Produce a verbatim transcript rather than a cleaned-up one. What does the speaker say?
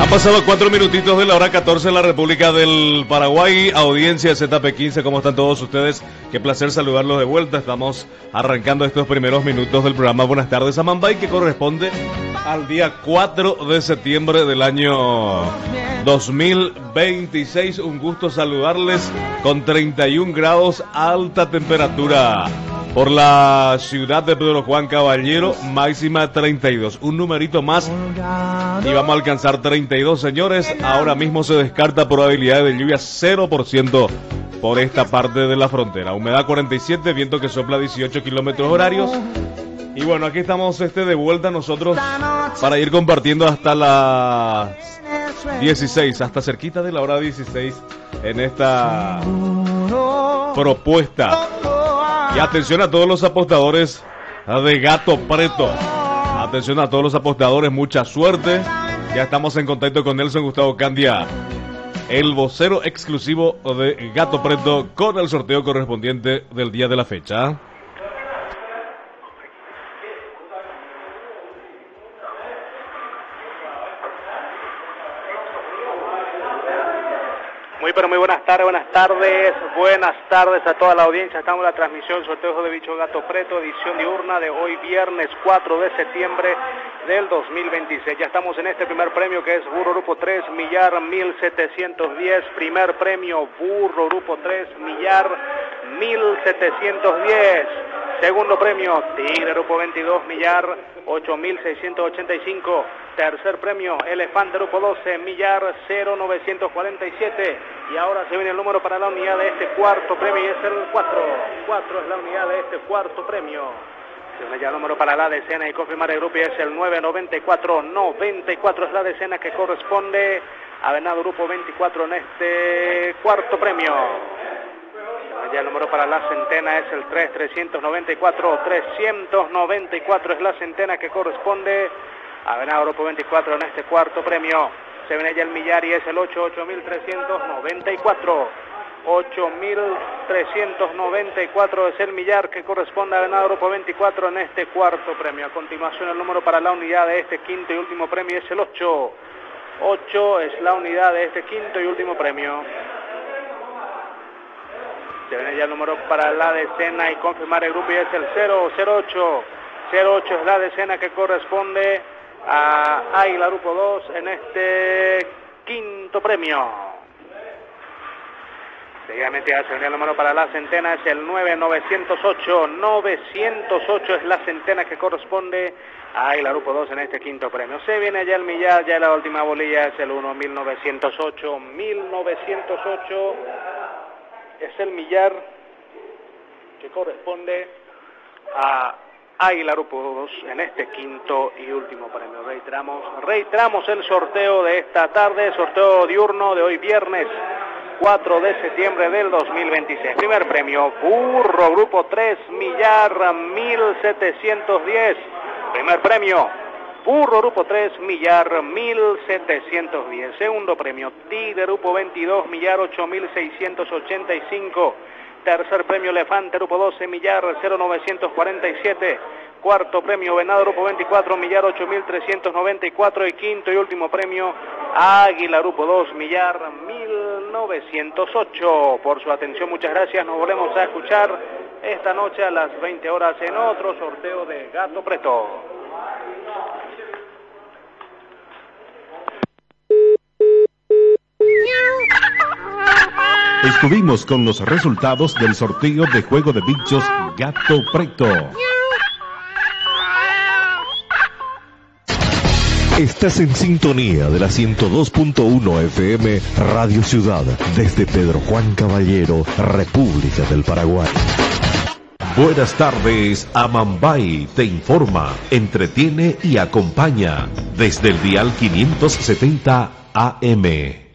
Han pasado cuatro minutitos de la hora catorce en la República del Paraguay. Audiencia Z P quince, ¿cómo están todos ustedes? Qué placer saludarlos de vuelta. Estamos arrancando estos primeros minutos del programa Buenas tardes Amambay, que corresponde al día cuatro de septiembre del año dos mil veintiséis. Un gusto saludarles con treinta y un grados, alta temperatura. Por la ciudad de Pedro Juan Caballero, máxima treinta y dos. Un numerito más y vamos a alcanzar treinta y dos, señores. Ahora mismo se descarta probabilidad de lluvia cero por ciento por esta parte de la frontera. Humedad cuarenta y siete, viento que sopla dieciocho kilómetros horarios. Y bueno, aquí estamos este de vuelta nosotros para ir compartiendo hasta las dieciséis, hasta cerquita de la hora dieciséis en esta propuesta. Y atención a todos los apostadores de Gato Preto. Atención a todos los apostadores, mucha suerte. Ya estamos en contacto con Nelson Gustavo Candia, el vocero exclusivo de Gato Preto, con el sorteo correspondiente del día de la fecha. Muy pero muy buenas tardes, buenas tardes, buenas tardes a toda la audiencia. Estamos en la transmisión sorteo de Bicho Gato Preto, edición diurna de hoy viernes cuatro de septiembre del dos mil veintiséis. Ya estamos en este primer premio que es Burro Grupo tres, millar mil setecientos diez. Primer premio Burro Grupo tres, millar mil setecientos diez. Segundo premio Tigre Grupo veintidós, millar ocho mil seiscientos ochenta y cinco. Tercer premio Elefante Grupo doce, millar cero mil novecientos cuarenta y siete. Y ahora se viene el número para la unidad de este cuarto premio y es el cuatro. cuatro es la unidad de este cuarto premio. Se viene ya el número para la decena y confirmar el grupo y es el nueve noventa y cuatro. noventa y cuatro es la decena que corresponde a Venado Grupo veinticuatro en este cuarto premio. Ya el número para la centena es el tres, trescientos noventa y cuatro. trescientos noventa y cuatro es la centena que corresponde a Venado Grupo veinticuatro en este cuarto premio. Se viene ya el millar y es el ocho, ocho mil trescientos noventa y cuatro. ocho mil trescientos noventa y cuatro es el millar que corresponde a Venado Grupo veinticuatro en este cuarto premio. A continuación el número para la unidad de este quinto y último premio es el ocho. ocho es la unidad de este quinto y último premio. Se viene ya el número para la decena y confirmar el grupo y es el cero cero ocho. cero ocho es la decena que corresponde a Águila Grupo dos en este quinto premio. Seguidamente ya se viene el número para la centena, es el nueve novecientos ocho. novecientos ocho es la centena que corresponde a Águila Grupo dos en este quinto premio. Se viene ya el millar, ya la última bolilla es el uno, mil novecientos ocho. mil novecientos ocho es el millar que corresponde a Águila Grupo dos en este quinto y último premio. Reiteramos, reiteramos el sorteo de esta tarde, sorteo diurno de hoy viernes cuatro de septiembre del dos mil veintiséis. Primer premio, Burro Grupo tres, millar mil setecientos diez. Primer premio, Burro Grupo tres, millar mil setecientos diez. Segundo premio, Tigre Grupo veintidós, millar ocho mil seiscientos ochenta y cinco. Tercer premio, Elefante Grupo doce, millar cero mil novecientos cuarenta y siete. Cuarto premio, Venado Grupo veinticuatro, millar ocho mil trescientos noventa y cuatro. Y quinto y último premio, Águila Grupo dos, millar mil novecientos ocho. Por su atención, muchas gracias. Nos volvemos a escuchar esta noche a las veinte horas en otro sorteo de Gato Preto. Estuvimos con los resultados del sorteo de juego de bichos Gato Preto. Estás en sintonía de la ciento dos punto uno F M Radio Ciudad desde Pedro Juan Caballero, República del Paraguay. Buenas tardes, Amambay te informa, entretiene y acompaña desde el dial quinientos setenta A M.